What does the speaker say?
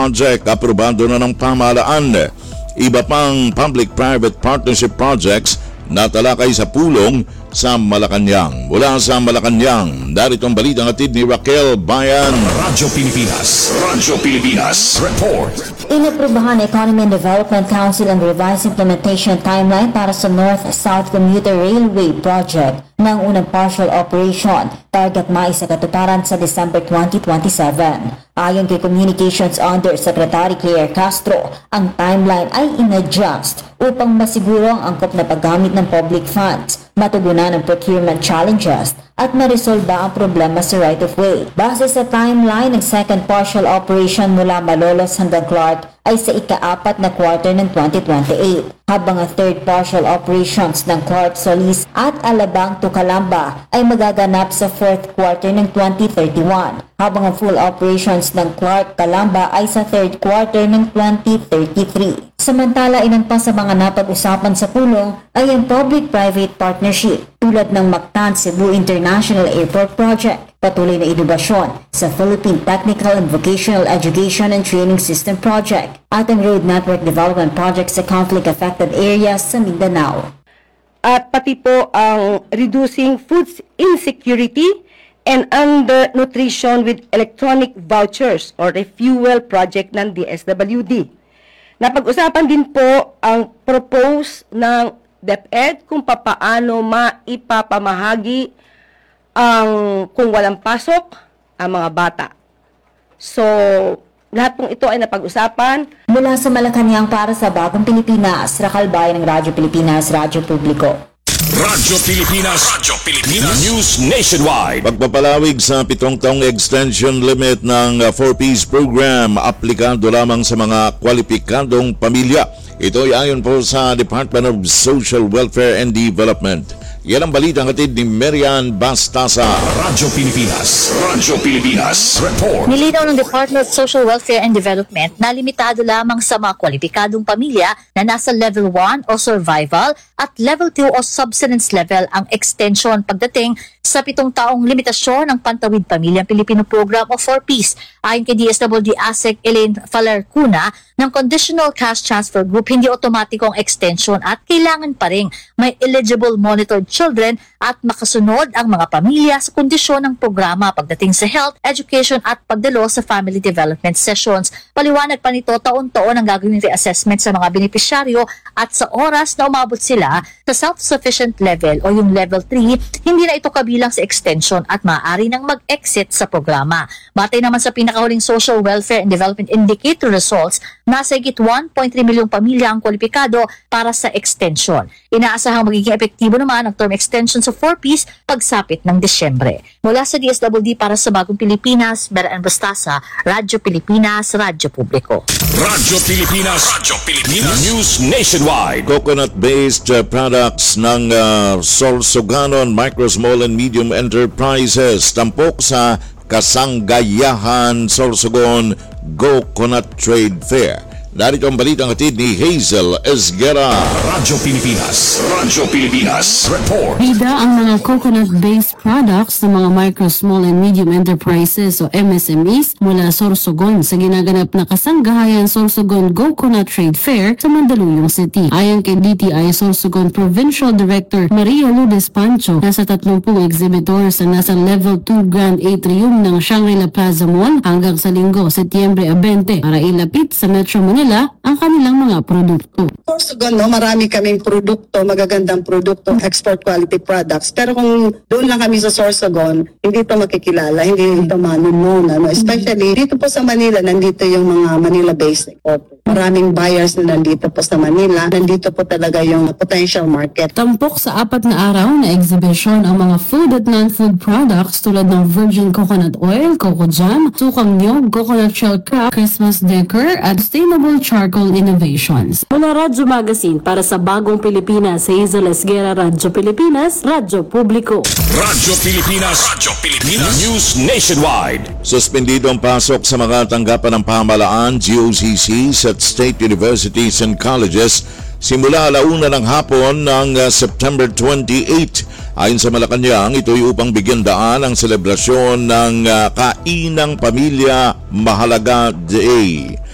project aprobado na ng pamahalaan. Iba pang public-private partnership projects na talakay sa pulong sa Malacanang. Mula sa Malacanang, darito ang balitang hatid ni Raquel Bayan. Radyo Pilipinas Report. Inaprubahan ng Economy and Development Council ang revised implementation timeline para sa North-South Commuter Railway Project ng unang partial operation. Target maisakatuparan sa December 2027. Ayon kay Communications Undersecretary Claire Castro, ang timeline ay in-adjust upang masiguro ang angkop na paggamit ng public funds, matugunan ang procurement challenges at maresolba ang problema sa right-of-way. Base sa timeline, ang second partial operation mula Malolos hanggang Clark ay sa ika-4 na quarter ng 2028, habang ang third partial operations ng Clark, Solis at Alabang to Calamba ay magaganap sa fourth quarter ng 2031, habang ang full operations ng Clark, Calamba ay sa third quarter ng 2033. Samantala, ilan pa sa mga napag-usapan sa pulong ay ang public-private partnership tulad ng Mactan Cebu International Airport Project, patuloy na edukasyon sa Philippine Technical and Vocational Education and Training System Project at ang Road Network Development Project sa conflict-affected areas sa Mindanao. At pati po ang reducing food insecurity and undernutrition with electronic vouchers or refuel project ng DSWD. Napag-usapan din po ang propose ng DepEd kung papaano maipapamahagi ang kung walang pasok ang mga bata. So, lahat pong ito ay napag-usapan. Mula sa Malacanang para sa Bagong Pilipinas, Raquel Bayan ng Radyo Pilipinas, Radyo Publiko. Radyo Pilipinas News Nationwide. Pagpapalawig sa 7 taong extension limit ng 4Ps program, aplikado lamang sa mga kwalipikadong pamilya. Ito ay ayon po sa Department of Social Welfare and Development. Yan ang balitang hatid ni Marian Bastasa. Radyo Pilipinas Report. Nilinaw ng Department of Social Welfare and Development na limitado lamang sa mga kwalipikadong pamilya na nasa level 1 o survival at level 2 o subsistence level ang extension pagdating sa 7 taong limitasyon ng Pantawid Pamilyang Pilipino Program o 4Ps. Ayon kay DSWD ASEC Elaine Falarcuna ng Conditional Cash Transfer Group, hindi otomatikong extension at kailangan pa rin may eligible monitored children at makasunod ang mga pamilya sa kondisyon ng programa pagdating sa health, education at pagdalo sa family development sessions. Paliwanag pa nito, taon-taon ang gagawing reassessment sa mga benepisyaryo at sa oras na umabot sila sa self-sufficient level o yung level 3, hindi na ito kabilang sa extension at maaari nang mag-exit sa programa. Batay naman sa pinakahuling Social Welfare and Development Indicator results, nasa higit 1.3 milyong pamilya ang kwalipikado para sa extension. Inaasahang magiging epektibo naman ang term extension sa 4Ps pagsapit ng Disyembre. Mula sa DSWD para sa Bagong Pilipinas, Marian Bastasa, Radyo Pilipinas, Radyo Publiko. Radyo Pilipinas News Nationwide. Coconut-based products ng Sorsoganon Micro, Small and Medium Enterprises tampok sa Kasanggayahan Sorsogon Coconut Trade Fair. Narito ang balitang hatid ni Hazel Esguera. Radyo Pilipinas Report. Bida ang mga coconut-based products ng mga micro, small and medium enterprises o MSMEs mula Sorsogon sa ginaganap na Kasanggahayan Sorsogon Coconut Trade Fair sa Mandaluyong City. Ayon kay DTI Sorsogon Provincial Director Maria Lourdes Pancho, nasa 30 exhibitors ang nasa Level 2 Grand Atrium ng Shangri-La Plaza Mall hanggang sa Linggo, Setyembre 20 para ilapit sa Metro Manila ang kanilang mga produkto. Sorsogon, marami kaming produkto, magagandang produkto, export quality products. Pero kung doon lang kami sa Sorsogon, hindi ito makikilala, hindi ito manununa. Especially dito po sa Manila, nandito yung mga Manila-based. Maraming buyers na nandito po sa Manila. Nandito po talaga yung potential market. Tampok sa 4 na araw na exhibition ang mga food at non-food products tulad ng virgin coconut oil, coco jam, sukang niyog, coconut shell crack, Christmas decor at sustainable charcoal innovations. Mula Radyo Magazine para sa Bagong Pilipinas, Hazel Esguera, Radyo Pilipinas, Radyo Publiko. Radyo Pilipinas News Nationwide. Suspendido ang pasok sa mga tanggapan ng pamahalaan, GOCCs at state universities and colleges simula 1:00 ng hapon ng September 28. Ayon sa Malacanang, ito'y upang bigyan daan ang selebrasyon ng Kainang Pamilya Mahalaga Day.